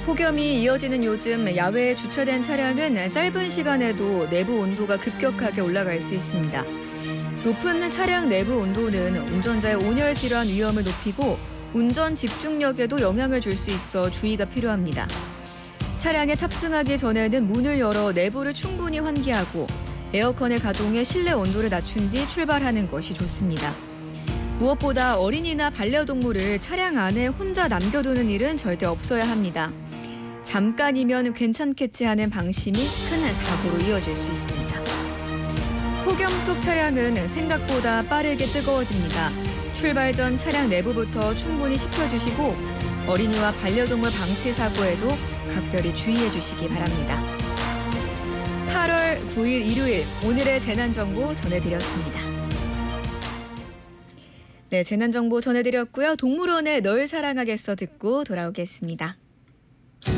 폭염이 이어지는 요즘 야외에 주차된 차량은 짧은 시간에도 내부 온도가 급격하게 올라갈 수 있습니다. 높은 차량 내부 온도는 운전자의 온열 질환 위험을 높이고 운전 집중력에도 영향을 줄 수 있어 주의가 필요합니다. 차량에 탑승하기 전에는 문을 열어 내부를 충분히 환기하고 에어컨을 가동해 실내 온도를 낮춘 뒤 출발하는 것이 좋습니다. 무엇보다 어린이나 반려동물을 차량 안에 혼자 남겨두는 일은 절대 없어야 합니다. 잠깐이면 괜찮겠지 하는 방심이 큰 사고로 이어질 수 있습니다. 폭염 속 차량은 생각보다 빠르게 뜨거워집니다. 출발 전 차량 내부부터 충분히 식혀주시고 어린이와 반려동물 방치 사고에도 각별히 주의해 주시기 바랍니다. 8월 9일 일요일 오늘의 재난정보 전해드렸습니다. 네, 재난정보 전해드렸고요. 동물원의 널 사랑하겠어 듣고 돌아오겠습니다.